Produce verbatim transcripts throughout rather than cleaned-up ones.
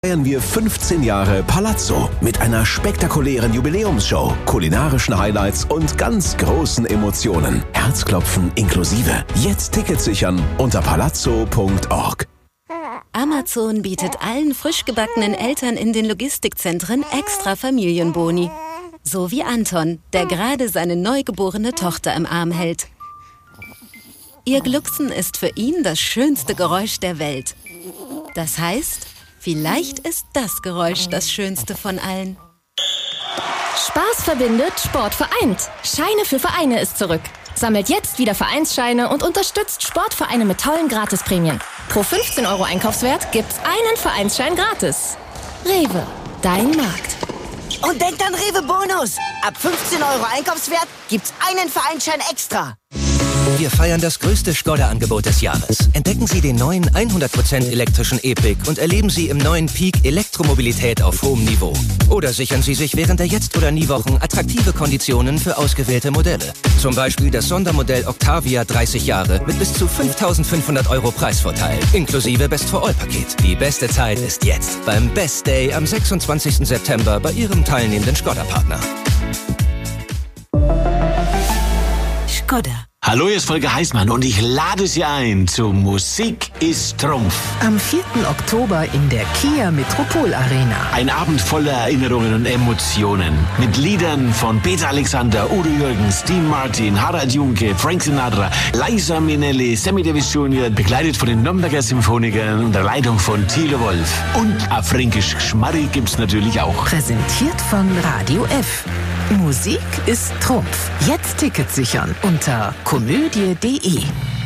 Feiern wir fünfzehn Jahre Palazzo mit einer spektakulären Jubiläumsshow, kulinarischen Highlights und ganz großen Emotionen. Herzklopfen inklusive. Jetzt Tickets sichern unter palazzo punkt org. Amazon bietet allen frisch gebackenen Eltern in den Logistikzentren extra Familienboni. So wie Anton, der gerade seine neugeborene Tochter im Arm hält. Ihr Glucksen ist für ihn das schönste Geräusch der Welt. Das heißt, vielleicht ist das Geräusch das schönste von allen. Spaß verbindet, Sport vereint. Scheine für Vereine ist zurück. Sammelt jetzt wieder Vereinsscheine und unterstützt Sportvereine mit tollen Gratisprämien. Pro fünfzehn Euro Einkaufswert gibt's einen Vereinsschein gratis. Rewe, dein Markt. Und denkt an Rewe Bonus. Ab fünfzehn Euro Einkaufswert gibt's einen Vereinsschein extra. Wir feiern das größte Skoda-Angebot des Jahres. Entdecken Sie den neuen hundert Prozent elektrischen E-Pick und erleben Sie im neuen Peak Elektromobilität auf hohem Niveau. Oder sichern Sie sich während der Jetzt- oder Nie-Wochen attraktive Konditionen für ausgewählte Modelle. Zum Beispiel das Sondermodell Octavia dreißig Jahre mit bis zu fünftausendfünfhundert Euro Preisvorteil, inklusive Best-for-All-Paket. Die beste Zeit ist jetzt beim Best Day am sechsundzwanzigsten September bei Ihrem teilnehmenden Skoda-Partner. Skoda. Hallo, hier ist Volker Heißmann und ich lade Sie ein zu Musik ist Trumpf. Am vierten Oktober in der Kia Metropol Arena. Ein Abend voller Erinnerungen und Emotionen. Mit Liedern von Peter Alexander, Udo Jürgens, Dean Martin, Harald Junke, Frank Sinatra, Liza Minnelli, Sammy Davis Junior, begleitet von den Nürnberger Symphonikern unter Leitung von Thilo Wolf. Und auf Fränkisch Schmarri gibt's natürlich auch. Präsentiert von Radio F. Musik ist Trumpf. Jetzt Tickets sichern unter komödie punkt de.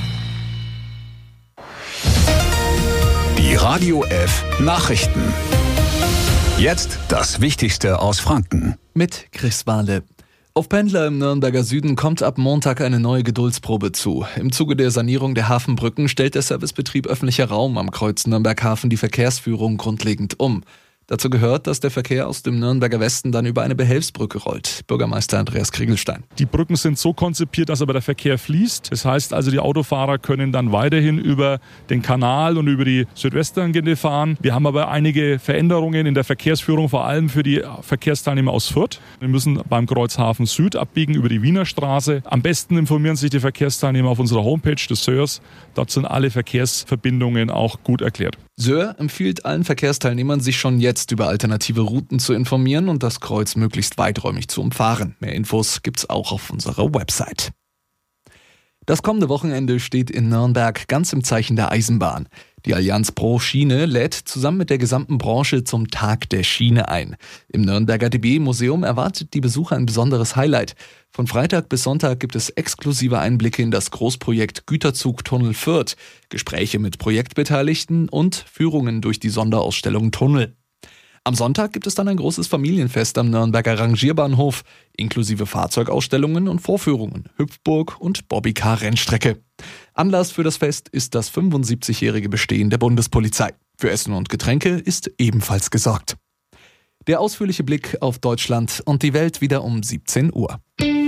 Die Radio F Nachrichten. Jetzt das Wichtigste aus Franken. Mit Chris Wahle. Auf Pendler im Nürnberger Süden kommt ab Montag eine neue Geduldsprobe zu. Im Zuge der Sanierung der Hafenbrücken stellt der Servicebetrieb Öffentlicher Raum am Kreuz Nürnberg-Hafen die Verkehrsführung grundlegend um. Dazu gehört, dass der Verkehr aus dem Nürnberger Westen dann über eine Behelfsbrücke rollt. Bürgermeister Andreas Kriegelstein. Die Brücken sind so konzipiert, dass aber der Verkehr fließt. Das heißt also, die Autofahrer können dann weiterhin über den Kanal und über die Südwesttangente fahren. Wir haben aber einige Veränderungen in der Verkehrsführung, vor allem für die Verkehrsteilnehmer aus Fürth. Wir müssen beim Kreuzhafen Süd abbiegen über die Wiener Straße. Am besten informieren sich die Verkehrsteilnehmer auf unserer Homepage des S Ö Rs. Dort sind alle Verkehrsverbindungen auch gut erklärt. S Ö R empfiehlt allen Verkehrsteilnehmern, sich schon jetzt über alternative Routen zu informieren und das Kreuz möglichst weiträumig zu umfahren. Mehr Infos gibt's auch auf unserer Website. Das kommende Wochenende steht in Nürnberg ganz im Zeichen der Eisenbahn. Die Allianz Pro Schiene lädt zusammen mit der gesamten Branche zum Tag der Schiene ein. Im Nürnberger D B-Museum erwartet die Besucher ein besonderes Highlight. Von Freitag bis Sonntag gibt es exklusive Einblicke in das Großprojekt Güterzugtunnel Fürth, Gespräche mit Projektbeteiligten und Führungen durch die Sonderausstellung Tunnel. Am Sonntag gibt es dann ein großes Familienfest am Nürnberger Rangierbahnhof, inklusive Fahrzeugausstellungen und Vorführungen, Hüpfburg und Bobbycar-Rennstrecke. Anlass für das Fest ist das fünfundsiebzigjährige Bestehen der Bundespolizei. Für Essen und Getränke ist ebenfalls gesorgt. Der ausführliche Blick auf Deutschland und die Welt wieder um siebzehn Uhr.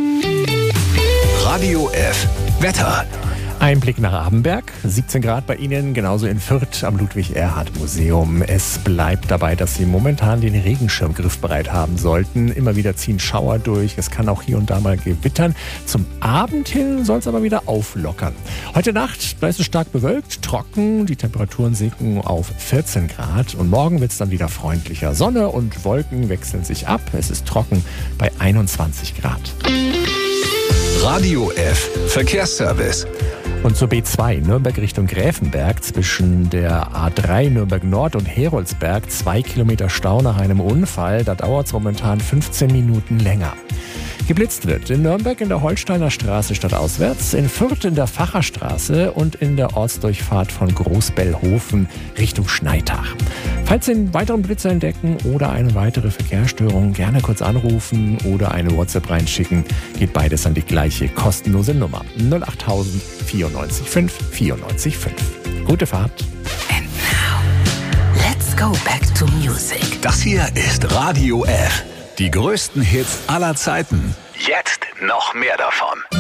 Radio F Wetter. Ein Blick nach Abenberg, siebzehn Grad bei Ihnen, genauso in Fürth am Ludwig-Erhard-Museum. Es bleibt dabei, dass Sie momentan den Regenschirm griffbereit haben sollten. Immer wieder ziehen Schauer durch, es kann auch hier und da mal gewittern. Zum Abend hin soll es aber wieder auflockern. Heute Nacht, da ist es stark bewölkt, trocken, die Temperaturen sinken auf vierzehn Grad und morgen wird es dann wieder freundlicher. Sonne und Wolken wechseln sich ab, es ist trocken bei einundzwanzig Grad. Radio F Verkehrsservice. Und zur B zwei Nürnberg Richtung Gräfenberg zwischen der A drei Nürnberg Nord und Heroldsberg zwei Kilometer Stau nach einem Unfall. Da dauert es momentan fünfzehn Minuten länger. Geblitzt wird in Nürnberg in der Holsteiner Straße stadtauswärts, in Fürth in der Facherstraße und in der Ortsdurchfahrt von Großbellhofen Richtung Schneitach. Falls Sie einen weiteren Blitzer entdecken oder eine weitere Verkehrsstörung, gerne kurz anrufen oder eine WhatsApp reinschicken. Geht beides an die gleiche kostenlose Nummer null achttausend vierundneunzig fünf vierundneunzig fünf. Gute Fahrt. And now, let's go back to music. Das hier ist Radio F. Die größten Hits aller Zeiten. Jetzt noch mehr davon.